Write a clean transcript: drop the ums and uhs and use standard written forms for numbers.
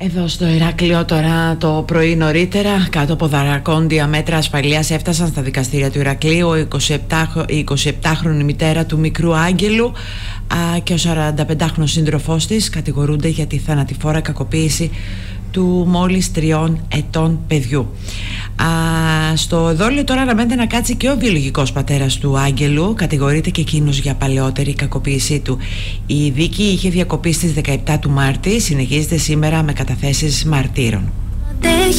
Εδώ στο Ηράκλειο τώρα το πρωί νωρίτερα, κάτω από δρακόντια μέτρα ασφαλείας, έφτασαν στα δικαστήρια του Ηρακλείου η 27χρονη μητέρα του μικρού Άγγελου και ο 45χρονος σύντροφός της. Κατηγορούνται για τη θανατηφόρα κακοποίηση του μόλις 3 ετών παιδιού. Στο δόλιο τώρα αναμένεται να κάτσει και ο βιολογικός πατέρας του Άγγελου. Κατηγορείται και εκείνος για παλαιότερη κακοποίησή του. Η δίκη είχε διακοπεί στις 17 του Μάρτη. Συνεχίζεται σήμερα με καταθέσεις μαρτύρων.